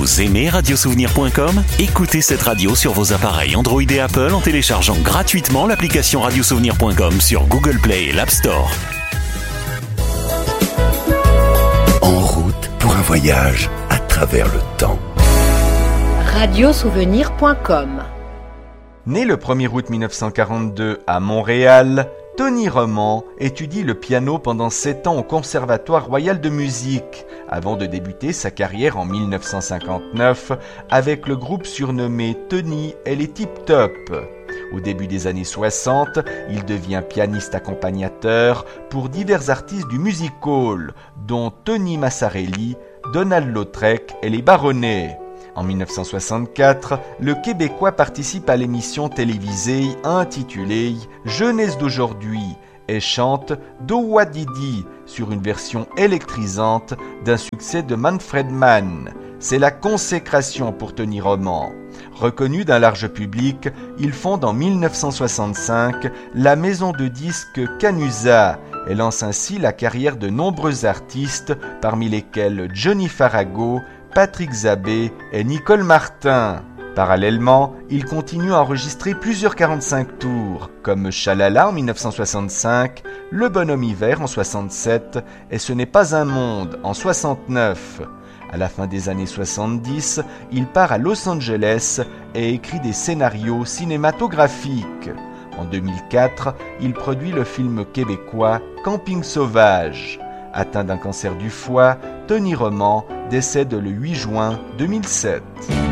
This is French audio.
Vous aimez radiosouvenir.com ? Écoutez cette radio sur vos appareils Android et Apple en téléchargeant gratuitement l'application radiosouvenir.com sur Google Play et l'App Store. En route pour un voyage à travers le temps. Radiosouvenir.com. Né le 1er août 1942 à Montréal, Tony Roman étudie le piano pendant 7 ans au Conservatoire royal de musique, avant de débuter sa carrière en 1959 avec le groupe surnommé Tony et les Tip Top. Au début des années 60, il devient pianiste accompagnateur pour divers artistes du music hall, dont Tony Massarelli, Donald Lautrec et les Baronnets. En 1964, le Québécois participe à l'émission télévisée intitulée « Jeunesse d'aujourd'hui » et chante « Dowadidi » sur une version électrisante d'un succès de Manfred Mann. C'est la consécration pour Tony Roman. Reconnu d'un large public, il fonde en 1965 la maison de disques Canusa et lance ainsi la carrière de nombreux artistes, parmi lesquels Johnny Farago, Patrick Zabé et Nicole Martin. Parallèlement, il continue à enregistrer plusieurs 45 tours, comme Chalala en 1965, Le Bonhomme Hiver en 67 et Ce n'est pas un monde en 69. À la fin des années 70, il part à Los Angeles et écrit des scénarios cinématographiques. En 2004, il produit le film québécois Camping sauvage. Atteint d'un cancer du foie, Tony Roman décède le 8 juin 2007.